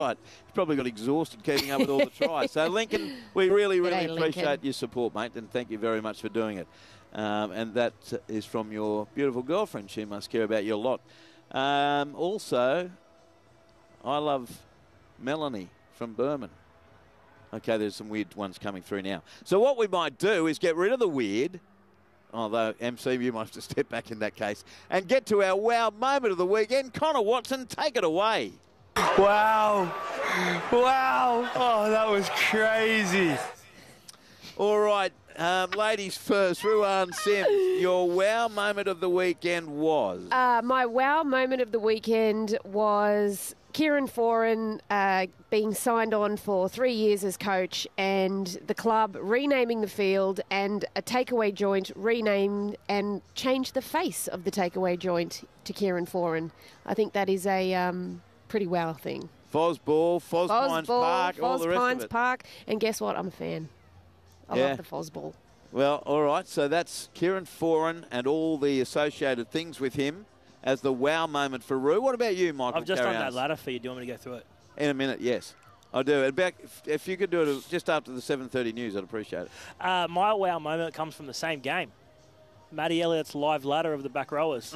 Right. He's probably got exhausted keeping up with all the tries. So, Lincoln, we really appreciate your support, mate, and thank you very much for doing it. And that is from your beautiful girlfriend. She must care about you a lot. Also, I love Melanie from Burman. Okay, there's some weird ones coming through now. So what we might do is get rid of the weird, although MC, you might have to step back in that case, and get to our wow moment of the weekend. Connor Watson, take it away. Wow. Wow. Oh, that was crazy. All right, ladies first. Ruan Sims, your wow moment of the weekend was? My wow moment of the weekend was Kieran Foran being signed on for 3 years as coach, and the club renaming the field, and a takeaway joint renamed and changed the face of the takeaway joint to Kieran Foran. I think that is a pretty wow thing. Fosball, Fosmines Park, all the rest of it. Park, and guess what? I'm a fan. I love the Fosball. Well, all right, so that's Kieran Foran and all the associated things with him as the wow moment for Roo. What about you, Michael? I've just done that ladder for you. Do you want me to go through it? In a minute, yes. I do. If you could do it just after the 7:30 news, I'd appreciate it. My wow moment comes from the same game. Matty Elliott's live ladder of the back rowers.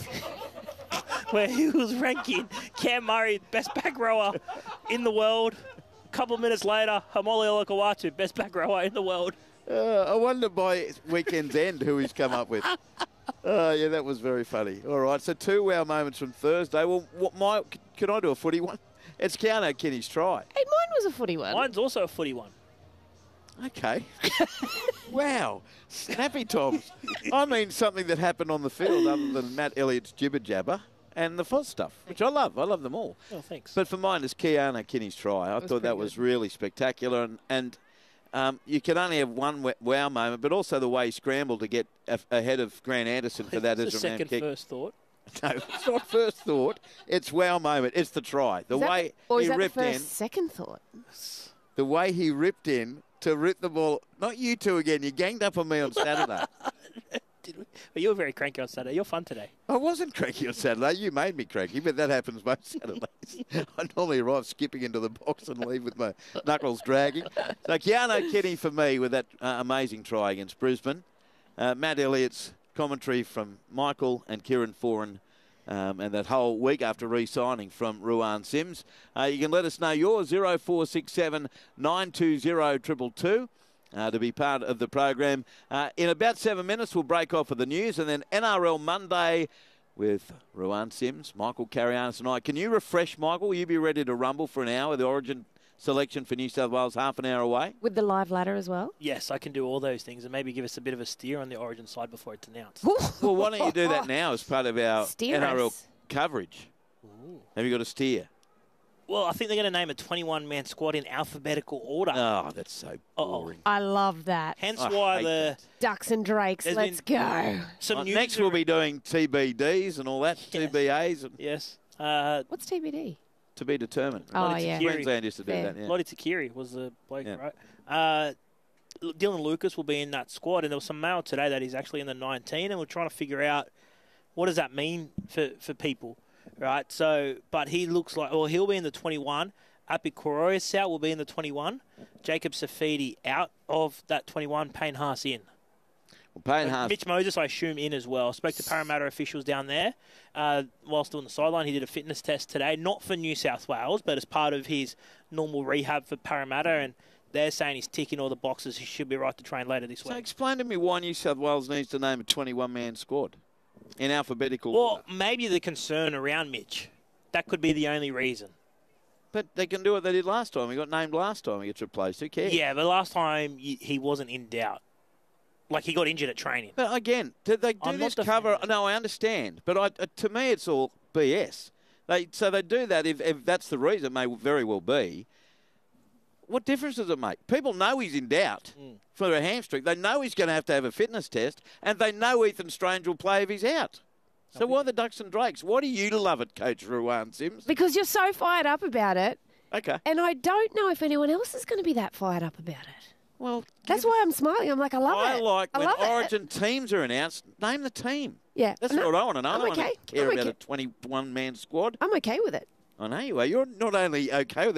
Where he was ranking Cam Murray, best back rower in the world. A couple of minutes later, Hamoli Olakawatu, best back rower in the world. I wonder by weekend's end who he's come up with. Yeah, that was very funny. All right, so 2 wow moments from Thursday. Well, can I do a footy one? It's Keanu Kenny's try. Hey, mine was a footy one. Mine's also a footy one. Okay. Wow. Snappy toms. I mean something that happened on the field other than Matt Elliott's jibber jabber and the Foz stuff, which I love. I love them all. Oh, thanks. But for mine, it's Keanu Kenny's try. I thought that was really spectacular. And you can only have one wow moment, but also the way he scrambled to get ahead of Grant Anderson for that as a round kick. First thought. No, it's not first thought. It's wow moment. It's the try. The way he ripped in. Second thought? The way he ripped in to rip the ball. Not you two again. You ganged up on me on Saturday. Did we? Well, you were very cranky on Saturday. You're fun today. I wasn't cranky on Saturday. You made me cranky, but that happens most Saturdays. I normally arrive skipping into the box and leave with my knuckles dragging. So Keanu Kenny for me with that amazing try against Brisbane. Matt Elliott's commentary from Michael and Kieran Foran, and that whole week after re-signing from Ruan Sims. You can let us know your 0467 920 222 to be part of the program. In about 7 minutes, we'll break off with the news, and then NRL Monday with Ruan Sims, Michael Carianis and I. Can you refresh, Michael? Will you be ready to rumble for an hour? The Origin selection for New South Wales, half an hour away. With the live ladder as well? Yes, I can do all those things and maybe give us a bit of a steer on the Origin side before it's announced. Well, why don't you do that now as part of our NRL coverage? Ooh. Have you got a steer? Well, I think they're going to name a 21-man squad in alphabetical order. Oh, that's so boring. I love that. Hence why the Ducks and Drakes, let's go. Next we'll be doing TBDs and all that, yes. TBAs. And yes. What's TBD? To be determined. Oh, yeah. Queensland used to do that, yeah. Lottie Takiri was the bloke, right? Dylan Lucas will be in that squad, and there was some mail today that he's actually in the 19, and we're trying to figure out what does that mean for people, right? So, but he looks like, well, he'll be in the 21. Api Koroisau will be in the 21. Jacob Safidi out of that 21. Payne Haas in. Well, Payne Haas. Mitch Moses, I assume, in as well. I spoke to Parramatta officials down there while still on the sideline. He did a fitness test today, not for New South Wales, but as part of his normal rehab for Parramatta, and they're saying he's ticking all the boxes. He should be right to train later this week. So explain to me why New South Wales needs to name a 21-man squad in alphabetical order. Well, maybe the concern around Mitch. That could be the only reason. But they can do what they did last time. He got named last time. He gets replaced. Who cares? Yeah, but last time he wasn't in doubt. Like, he got injured at training. But again, did they do this cover? No, I understand. But to me, it's all BS. So they do that if that's the reason. It may very well be. What difference does it make? People know he's in doubt for a hamstring. They know he's going to have a fitness test, and they know Ethan Strange will play if he's out. So why the Ducks and Drakes? Why do you love it, Coach Ruan Sims? Because you're so fired up about it. Okay. And I don't know if anyone else is going to be that fired up about it. Well, that's why I'm smiling. I'm like, I love it. I like when Origin teams are announced, name the team. Yeah. That's what I want to know. I don't want to care about a 21-man squad. I'm okay with it. I know you are. You're not only okay with it,